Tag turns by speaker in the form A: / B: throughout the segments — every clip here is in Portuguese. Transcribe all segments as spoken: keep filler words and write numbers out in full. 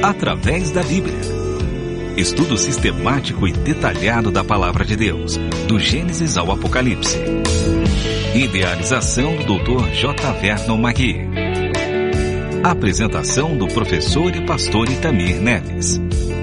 A: através da Bíblia. Estudo sistemático e detalhado da Palavra de Deus, do Gênesis ao Apocalipse. Idealização do doutor J. Vernon Magui. Apresentação do professor e pastor Itamir Neves.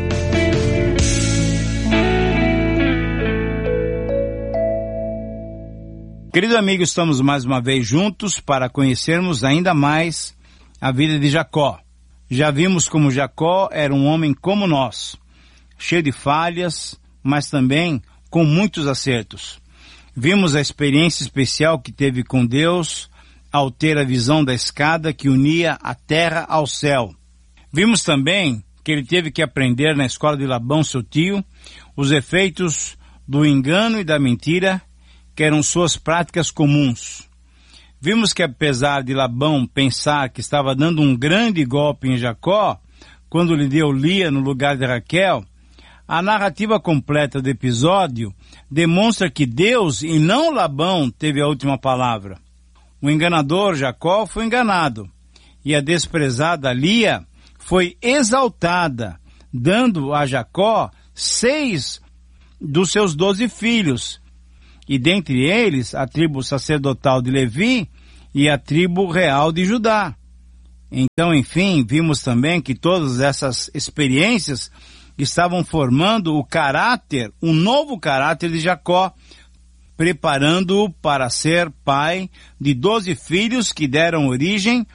B: Querido amigo, estamos mais uma vez juntos para conhecermos ainda mais a vida de Jacó. Já vimos como Jacó era um homem como nós, cheio de falhas, mas também com muitos acertos. Vimos a experiência especial que teve com Deus ao ter a visão da escada que unia a terra ao céu. Vimos também que ele teve que aprender na escola de Labão, seu tio, os efeitos do engano e da mentira, que eram suas práticas comuns. Vimos que apesar de Labão pensar que estava dando um grande golpe em Jacó, quando lhe deu Lia no lugar de Raquel, a narrativa completa do episódio demonstra que Deus e não Labão teve a última palavra. O enganador Jacó foi enganado, e a desprezada Lia foi exaltada, dando a Jacó seis dos seus doze filhos, e dentre eles a tribo sacerdotal de Levi e a tribo real de Judá. Então, enfim, vimos também que todas essas experiências estavam formando o caráter, um novo caráter de Jacó, preparando-o para ser pai de doze filhos que deram origem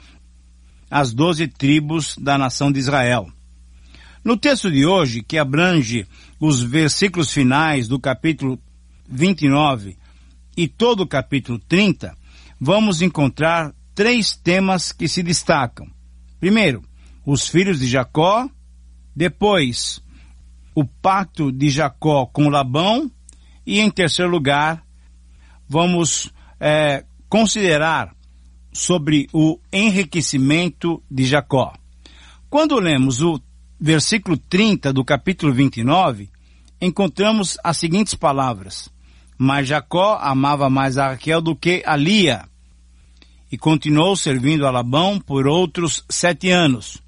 B: às doze tribos da nação de Israel. No texto de hoje, que abrange os versículos finais do capítulo vinte e nove e todo o capítulo trinta, vamos encontrar três temas que se destacam. Primeiro, os filhos de Jacó. Depois, o pacto de Jacó com Labão. E em terceiro lugar, vamos é, considerar sobre o enriquecimento de Jacó. Quando lemos o versículo trinta do capítulo vinte e nove, encontramos as seguintes palavras: mas Jacó amava mais a Raquel do que a Lia, e continuou servindo a Labão por outros sete anos.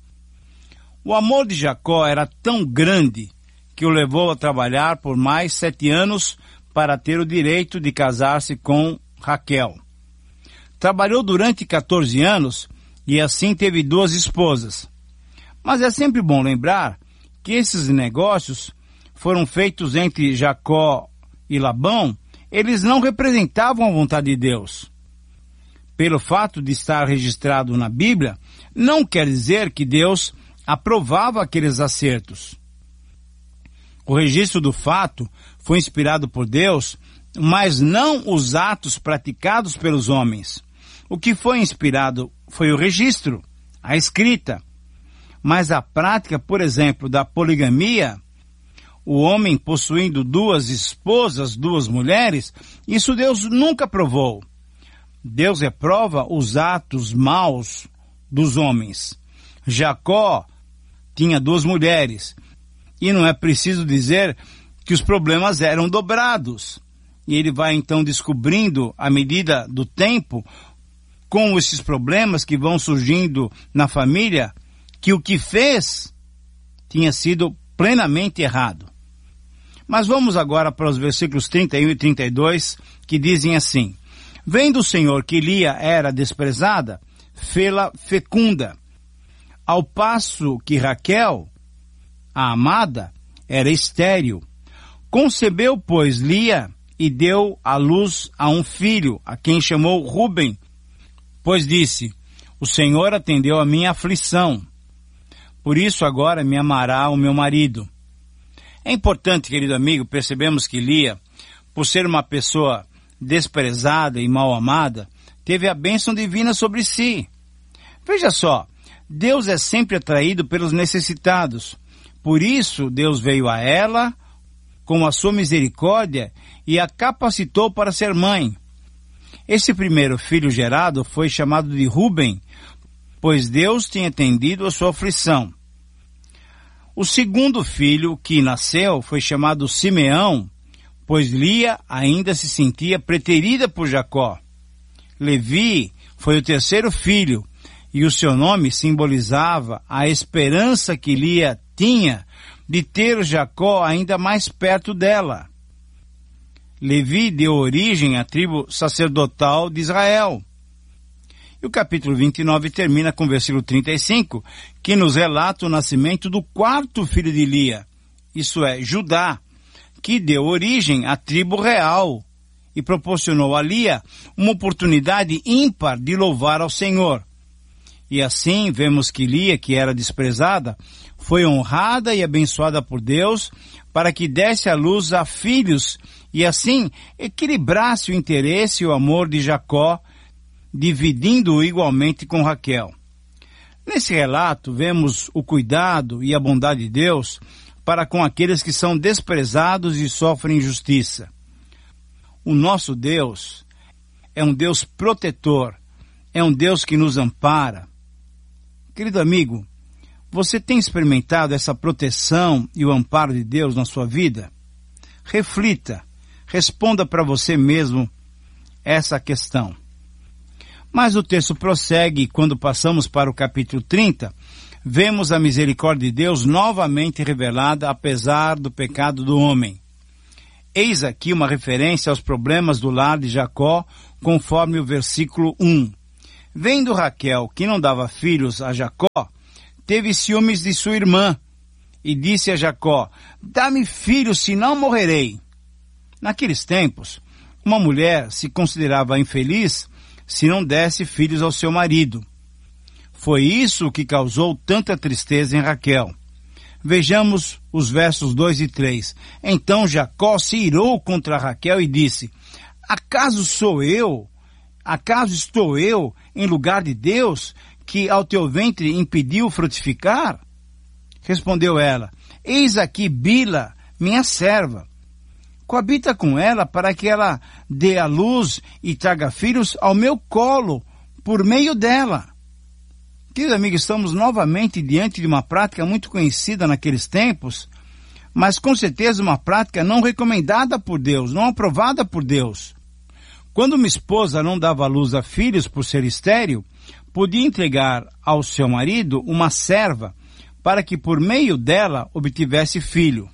B: O amor de Jacó era tão grande que o levou a trabalhar por mais sete anos para ter o direito de casar-se com Raquel. Trabalhou durante quatorze anos e assim teve duas esposas. Mas é sempre bom lembrar que esses negócios foram feitos entre Jacó e Labão. Eles não representavam a vontade de Deus. Pelo fato de estar registrado na Bíblia, não quer dizer que Deus aprovava aqueles acertos. O registro do fato foi inspirado por Deus, mas não os atos praticados pelos homens. O que foi inspirado foi o registro, a escrita. Mas a prática, por exemplo, da poligamia, o homem possuindo duas esposas, duas mulheres, isso Deus nunca aprovou. Deus reprova os atos maus dos homens. Jacó tinha duas mulheres, e não é preciso dizer que os problemas eram dobrados. E ele vai então descobrindo, à medida do tempo, com esses problemas que vão surgindo na família, que o que fez tinha sido plenamente errado. Mas vamos agora para os versículos trinta e um e trinta e dois, que dizem assim: vendo o Senhor que Lia era desprezada, fê-la fecunda, ao passo que Raquel, a amada, era estéril. Concebeu, pois, Lia e deu à luz a um filho, a quem chamou Ruben, pois disse: o Senhor atendeu a minha aflição, por isso agora me amará o meu marido. É importante, querido amigo, percebemos que Lia, por ser uma pessoa desprezada e mal amada, teve a bênção divina sobre si. Veja só, Deus é sempre atraído pelos necessitados. Por isso, Deus veio a ela com a sua misericórdia e a capacitou para ser mãe. Esse primeiro filho gerado foi chamado de Ruben, pois Deus tinha atendido a sua aflição. O segundo filho que nasceu foi chamado Simeão, pois Lia ainda se sentia preterida por Jacó. Levi foi o terceiro filho, e o seu nome simbolizava a esperança que Lia tinha de ter Jacó ainda mais perto dela. Levi deu origem à tribo sacerdotal de Israel. E o capítulo vinte e nove termina com o versículo trinta e cinco, que nos relata o nascimento do quarto filho de Lia, isso é, Judá, que deu origem à tribo real e proporcionou a Lia uma oportunidade ímpar de louvar ao Senhor. E assim vemos que Lia, que era desprezada, foi honrada e abençoada por Deus para que desse à luz a filhos e assim equilibrasse o interesse e o amor de Jacó, dividindo-o igualmente com Raquel. Nesse relato vemos o cuidado e a bondade de Deus para com aqueles que são desprezados e sofrem injustiça. O nosso Deus é um Deus protetor, é um Deus que nos ampara. Querido amigo, você tem experimentado essa proteção e o amparo de Deus na sua vida? Reflita, responda para você mesmo essa questão. Mas o texto prossegue, quando passamos para o capítulo trinta, vemos a misericórdia de Deus novamente revelada apesar do pecado do homem. Eis aqui uma referência aos problemas do lar de Jacó, conforme o versículo um. Vendo Raquel que não dava filhos a Jacó, teve ciúmes de sua irmã, e disse a Jacó, dá-me filhos, senão morrerei. Naqueles tempos, uma mulher se considerava infeliz se não desse filhos ao seu marido. Foi isso que causou tanta tristeza em Raquel. Vejamos os versos dois e três. Então Jacó se irou contra Raquel e disse, acaso sou eu, acaso estou eu em lugar de Deus, que ao teu ventre impediu frutificar? Respondeu ela, eis aqui Bila, minha serva. Coabita com ela para que ela dê à luz e traga filhos ao meu colo, por meio dela. Querido amigo, estamos novamente diante de uma prática muito conhecida naqueles tempos, mas com certeza uma prática não recomendada por Deus, não aprovada por Deus. Quando uma esposa não dava à luz a filhos por ser estéril, podia entregar ao seu marido uma serva para que por meio dela obtivesse filho.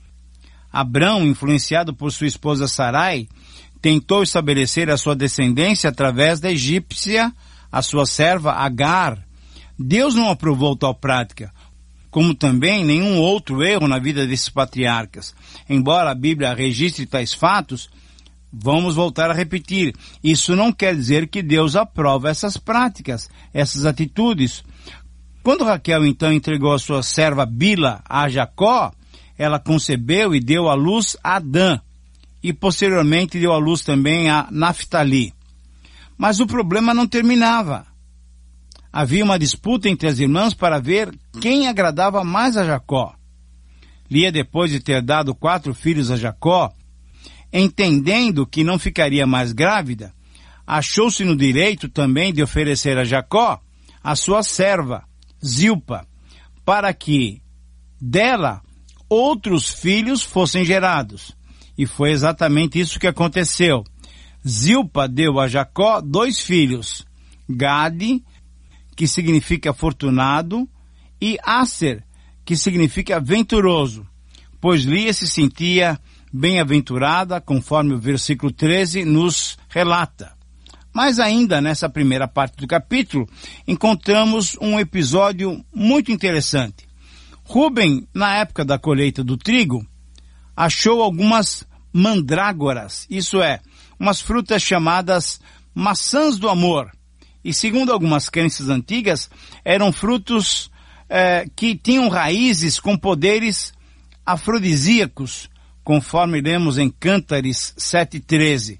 B: Abrão, influenciado por sua esposa Sarai, tentou estabelecer a sua descendência através da egípcia, a sua serva Agar. Deus não aprovou tal prática, como também nenhum outro erro na vida desses patriarcas. Embora a Bíblia registre tais fatos, vamos voltar a repetir, isso não quer dizer que Deus aprova essas práticas, essas atitudes. Quando Raquel então entregou a sua serva Bila a Jacó, ela concebeu e deu à luz a Adã, e posteriormente deu à luz também a Naftali. Mas o problema não terminava. Havia uma disputa entre as irmãs para ver quem agradava mais a Jacó. Lia, depois de ter dado quatro filhos a Jacó, entendendo que não ficaria mais grávida, achou-se no direito também de oferecer a Jacó a sua serva, Zilpa, para que dela outros filhos fossem gerados. E foi exatamente isso que aconteceu. Zilpa deu a Jacó dois filhos, Gade, que significa afortunado, e Aser, que significa venturoso, pois Lia se sentia bem-aventurada, conforme o versículo treze nos relata. Mas ainda nessa primeira parte do capítulo, encontramos um episódio muito interessante. Rúben, na época da colheita do trigo, achou algumas mandrágoras, isso é, umas frutas chamadas maçãs do amor. E segundo algumas crenças antigas, eram frutos eh, que tinham raízes com poderes afrodisíacos, conforme lemos em Cântares sete treze.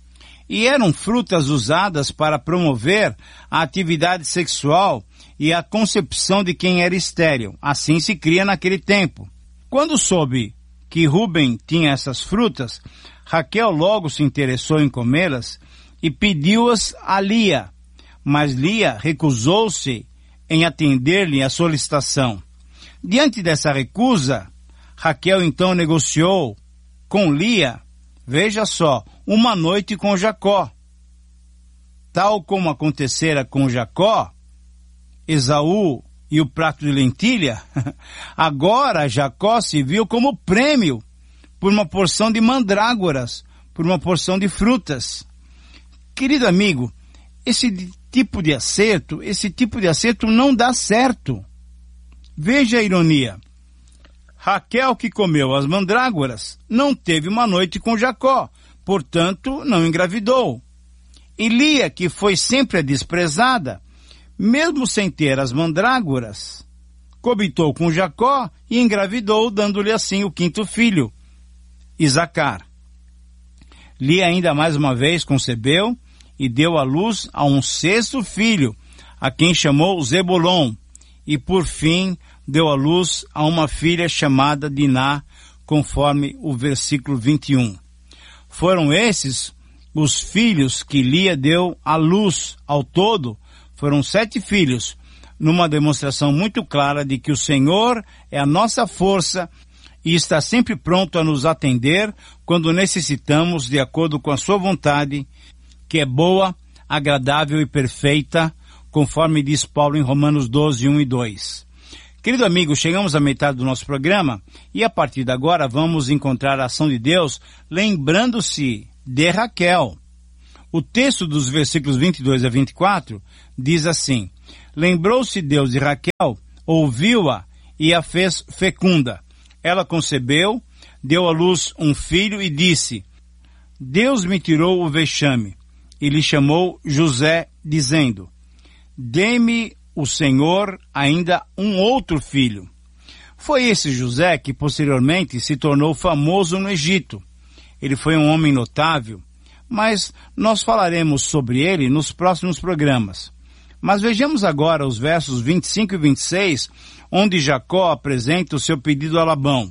B: E eram frutas usadas para promover a atividade sexual e a concepção de quem era estéril. Assim se cria naquele tempo. Quando soube que Rúben tinha essas frutas, Raquel logo se interessou em comê-las e pediu-as a Lia, mas Lia recusou-se em atender-lhe a solicitação. Diante dessa recusa, Raquel então negociou com Lia, veja só, uma noite com Jacó. Tal como acontecera com Jacó, Esaú e o prato de lentilha, agora Jacó se viu como prêmio por uma porção de mandrágoras, por uma porção de frutas. Querido amigo, esse tipo de acerto, esse tipo de acerto não dá certo. Veja a ironia. Raquel, que comeu as mandrágoras, não teve uma noite com Jacó, portanto não engravidou. E Lia, que foi sempre a desprezada, mesmo sem ter as mandrágoras, coabitou com Jacó e engravidou, dando-lhe assim o quinto filho, Isacar. Lia ainda mais uma vez concebeu e deu à luz a um sexto filho, a quem chamou Zebulon, e por fim deu à luz a uma filha chamada Diná, conforme o versículo vinte e um. Foram esses os filhos que Lia deu à luz. Ao todo, foram sete filhos, numa demonstração muito clara de que o Senhor é a nossa força e está sempre pronto a nos atender quando necessitamos, de acordo com a sua vontade, que é boa, agradável e perfeita, conforme diz Paulo em Romanos doze, um e dois. Querido amigo, chegamos à metade do nosso programa e a partir de agora vamos encontrar a ação de Deus lembrando-se de Raquel. O texto dos versículos vinte e dois a vinte e quatro diz assim: Lembrou-se Deus de Raquel, ouviu-a e a fez fecunda. Ela concebeu, deu à luz um filho e disse: Deus me tirou o vexame. E lhe chamou José, dizendo: Dê-me o Senhor ainda um outro filho. Foi esse José que posteriormente se tornou famoso no Egito. Ele foi um homem notável, mas nós falaremos sobre ele nos próximos programas. Mas vejamos agora os versos vinte e cinco e vinte e seis, onde Jacó apresenta o seu pedido a Labão.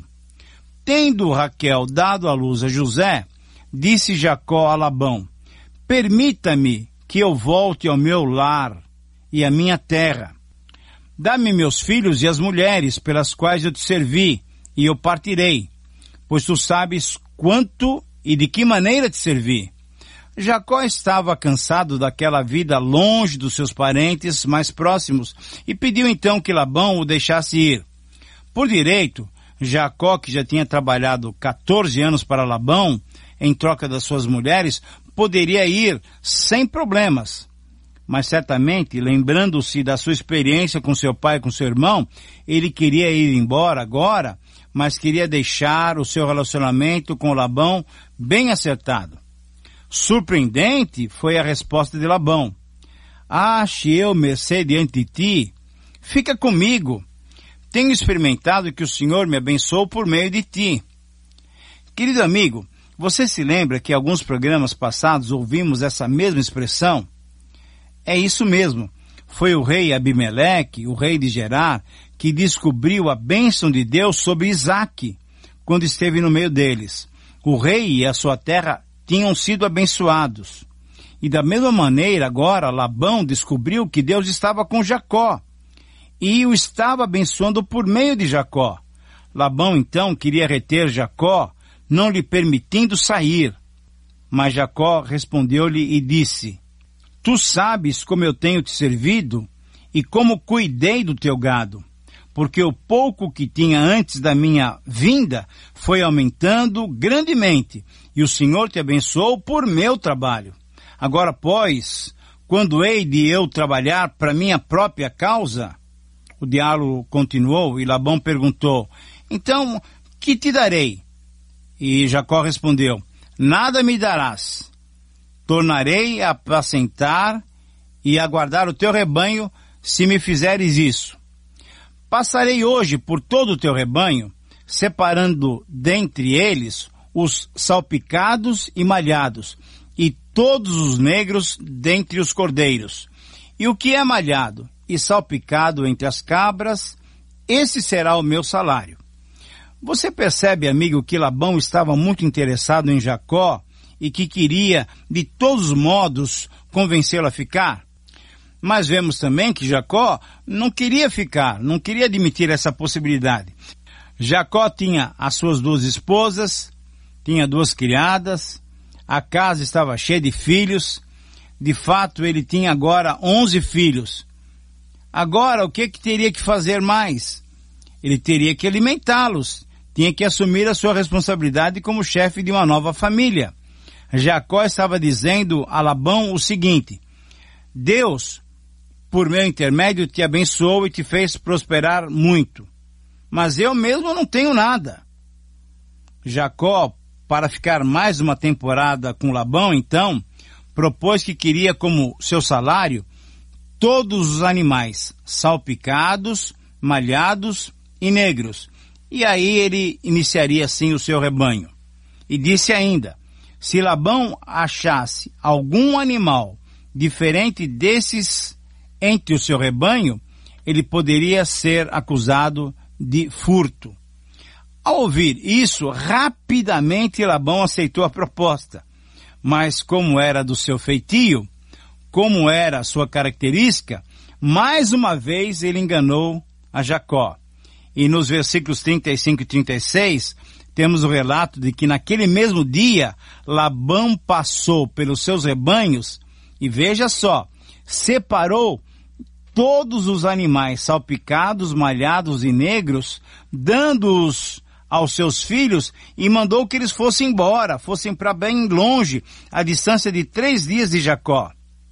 B: Tendo Raquel dado à luz a José, disse Jacó a Labão: Permita-me que eu volte ao meu lar e à minha terra. Dá-me meus filhos e as mulheres pelas quais eu te servi, e eu partirei, pois tu sabes quanto e de que maneira te servi. Jacó estava cansado daquela vida longe dos seus parentes mais próximos e pediu então que Labão o deixasse ir. Por direito, Jacó, que já tinha trabalhado quatorze anos para Labão, em troca das suas mulheres, poderia ir sem problemas. Mas certamente, lembrando-se da sua experiência com seu pai e com seu irmão, ele queria ir embora agora, mas queria deixar o seu relacionamento com Labão bem acertado. Surpreendente foi a resposta de Labão: Ache eu mercê diante de ti? Fica comigo. Tenho experimentado que o Senhor me abençoou por meio de ti. Querido amigo, você se lembra que em alguns programas passados ouvimos essa mesma expressão? É isso mesmo. Foi o rei Abimeleque, o rei de Gerar, que descobriu a bênção de Deus sobre Isaque, quando esteve no meio deles. O rei e a sua terra tinham sido abençoados. E da mesma maneira, agora, Labão descobriu que Deus estava com Jacó, e o estava abençoando por meio de Jacó. Labão, então, queria reter Jacó, não lhe permitindo sair. Mas Jacó respondeu-lhe e disse: Tu sabes como eu tenho te servido e como cuidei do teu gado, porque o pouco que tinha antes da minha vinda foi aumentando grandemente, e o Senhor te abençoou por meu trabalho. Agora, pois, quando hei de eu trabalhar para minha própria causa? O diálogo continuou e Labão perguntou: Então, que te darei? E Jacó respondeu: Nada me darás. Tornarei a apacentar e a guardar o teu rebanho, se me fizeres isso. Passarei hoje por todo o teu rebanho, separando dentre eles os salpicados e malhados, e todos os negros dentre os cordeiros. E o que é malhado e salpicado entre as cabras, esse será o meu salário. Você percebe, amigo, que Labão estava muito interessado em Jacó e que queria, de todos os modos, convencê-lo a ficar? Mas vemos também que Jacó não queria ficar, não queria admitir essa possibilidade. Jacó tinha as suas duas esposas, tinha duas criadas, a casa estava cheia de filhos. De fato, ele tinha agora onze filhos. Agora, o que, que teria que fazer mais? Ele teria que alimentá-los, tinha que assumir a sua responsabilidade como chefe de uma nova família. Jacó estava dizendo a Labão o seguinte: Deus, por meu intermédio, te abençoou e te fez prosperar muito, mas eu mesmo não tenho nada. Jacó, para ficar mais uma temporada com Labão, então, propôs que queria como seu salário todos os animais, salpicados, malhados e negros. E aí ele iniciaria assim o seu rebanho. E disse ainda: se Labão achasse algum animal diferente desses entre o seu rebanho, ele poderia ser acusado de furto. Ao ouvir isso, rapidamente Labão aceitou a proposta. Mas como era do seu feitio, como era a sua característica, mais uma vez ele enganou a Jacó. E nos versículos trinta e cinco e trinta e seis, temos o relato de que naquele mesmo dia, Labão passou pelos seus rebanhos e, veja só, separou todos os animais salpicados, malhados e negros, dando-os aos seus filhos, e mandou que eles fossem embora, fossem para bem longe, a distância de três dias de Jacó.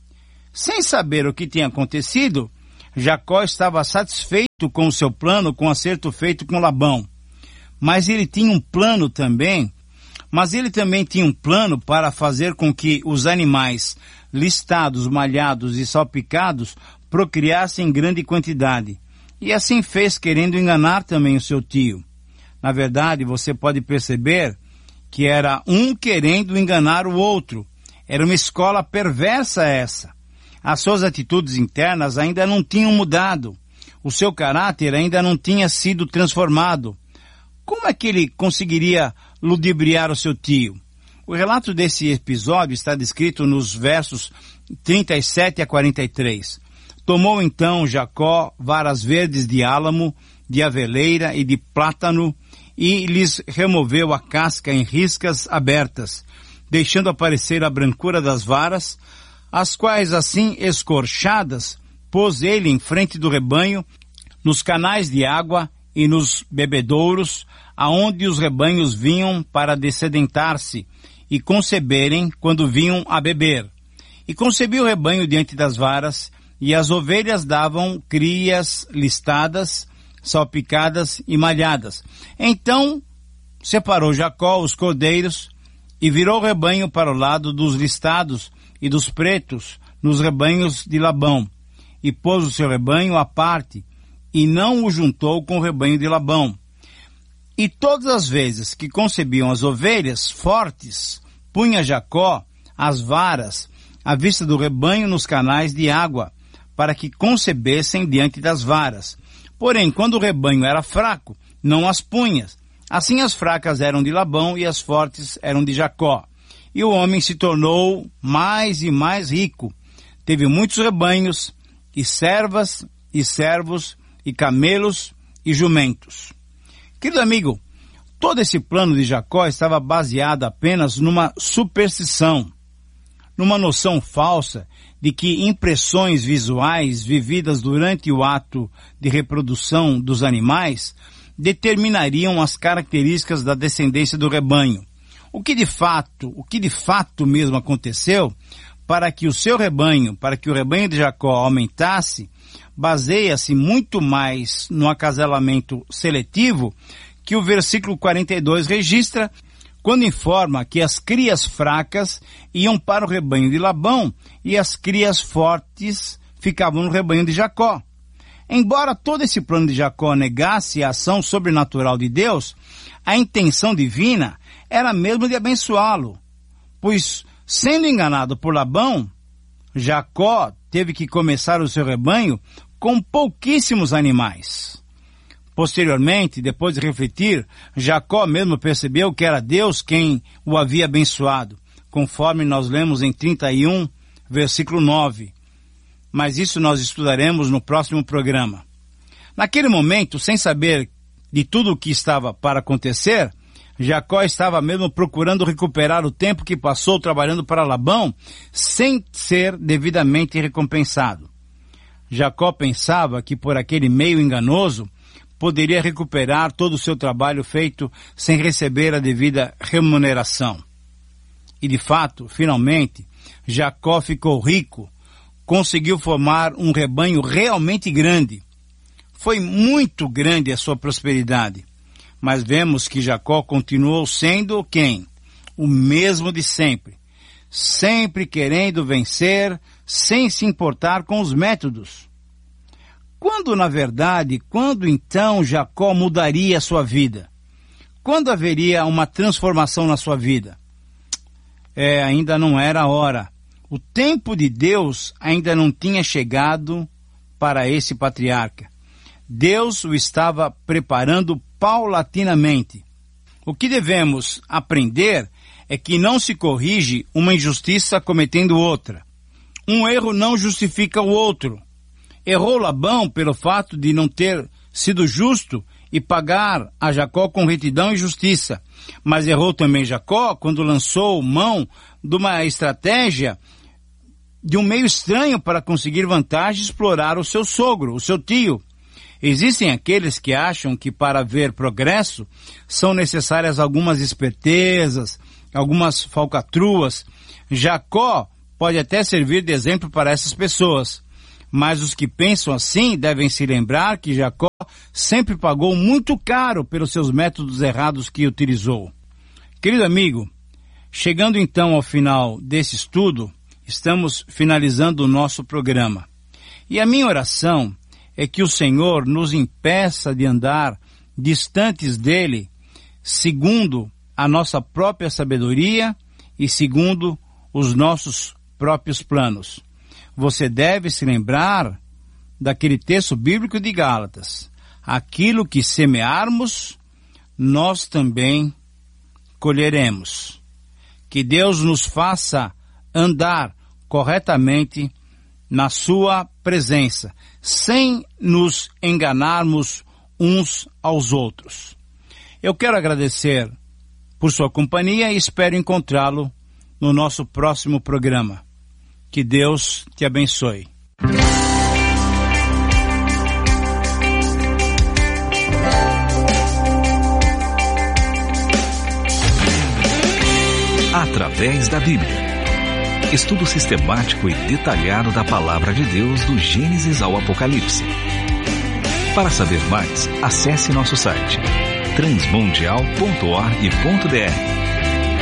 B: Sem saber o que tinha acontecido, Jacó estava satisfeito com o seu plano, com o acerto feito com Labão. Mas ele tinha um plano também, mas ele também tinha um plano para fazer com que os animais listados, malhados e salpicados procriassem em grande quantidade. E assim fez, querendo enganar também o seu tio. Na verdade, você pode perceber que era um querendo enganar o outro. Era uma escola perversa essa. As suas atitudes internas ainda não tinham mudado. O seu caráter ainda não tinha sido transformado. Como é que ele conseguiria ludibriar o seu tio? O relato desse episódio está descrito nos versos trinta e sete a quarenta e três. Tomou então Jacó varas verdes de álamo, de aveleira e de plátano, e lhes removeu a casca em riscas abertas, deixando aparecer a brancura das varas, as quais assim escorchadas pôs ele em frente do rebanho, nos canais de água e nos bebedouros, aonde os rebanhos vinham para dessedentar-se e conceberem quando vinham a beber. E concebia o rebanho diante das varas, e as ovelhas davam crias listadas, salpicadas e malhadas. Então separou Jacó os cordeiros e virou o rebanho para o lado dos listados e dos pretos nos rebanhos de Labão, e pôs o seu rebanho à parte, e não o juntou com o rebanho de Labão. E todas as vezes que concebiam as ovelhas fortes, punha Jacó as varas à vista do rebanho nos canais de água, para que concebessem diante das varas. Porém, quando o rebanho era fraco, não as punha. Assim as fracas eram de Labão e as fortes eram de Jacó. E o homem se tornou mais e mais rico. Teve muitos rebanhos, e servas, e servos, e camelos, e jumentos. Querido amigo, todo esse plano de Jacó estava baseado apenas numa superstição, numa noção falsa de que impressões visuais vividas durante o ato de reprodução dos animais determinariam as características da descendência do rebanho. O que de fato, o que de fato mesmo aconteceu, para que o seu rebanho, para que o rebanho de Jacó aumentasse, baseia-se muito mais no acasalamento seletivo que o versículo quarenta e dois registra, quando informa que as crias fracas iam para o rebanho de Labão e as crias fortes ficavam no rebanho de Jacó. Embora todo esse plano de Jacó negasse a ação sobrenatural de Deus, a intenção divina era mesmo de abençoá-lo, pois, sendo enganado por Labão, Jacó teve que começar o seu rebanho com pouquíssimos animais. Posteriormente, depois de refletir, Jacó mesmo percebeu que era Deus quem o havia abençoado, conforme nós lemos em trinta e um, versículo nove. Mas isso nós estudaremos no próximo programa. Naquele momento, sem saber de tudo o que estava para acontecer, Jacó estava mesmo procurando recuperar o tempo que passou trabalhando para Labão, sem ser devidamente recompensado. Jacó pensava que por aquele meio enganoso poderia recuperar todo o seu trabalho feito sem receber a devida remuneração. E de fato, finalmente, Jacó ficou rico, conseguiu formar um rebanho realmente grande. Foi muito grande a sua prosperidade, mas vemos que Jacó continuou sendo quem? O mesmo de sempre, sempre querendo vencer, sem se importar com os métodos. Quando, na verdade, quando então Jacó mudaria a sua vida? Quando haveria uma transformação na sua vida? É, ainda não era a hora. O tempo de Deus ainda não tinha chegado para esse patriarca. Deus o estava preparando paulatinamente. O que devemos aprender é que não se corrige uma injustiça cometendo outra. Um erro não justifica o outro. Errou Labão pelo fato de não ter sido justo e pagar a Jacó com retidão e justiça. Mas errou também Jacó quando lançou mão de uma estratégia de um meio estranho para conseguir vantagem e explorar o seu sogro, o seu tio. Existem aqueles que acham que para haver progresso são necessárias algumas espertezas, algumas falcatruas. Jacó pode até servir de exemplo para essas pessoas, mas os que pensam assim devem se lembrar que Jacó sempre pagou muito caro pelos seus métodos errados que utilizou. Querido amigo, chegando então ao final desse estudo, estamos finalizando o nosso programa. E a minha oração é que o Senhor nos impeça de andar distantes dele, segundo a nossa própria sabedoria e segundo os nossos próprios planos. Você deve se lembrar daquele texto bíblico de Gálatas. Aquilo que semearmos, nós também colheremos. Que Deus nos faça andar corretamente na sua presença, sem nos enganarmos uns aos outros. Eu quero agradecer por sua companhia e espero encontrá-lo no nosso próximo programa. Que Deus te abençoe.
A: Através da Bíblia. Estudo sistemático e detalhado da Palavra de Deus do Gênesis ao Apocalipse. Para saber mais, acesse nosso site transmundial ponto org ponto br.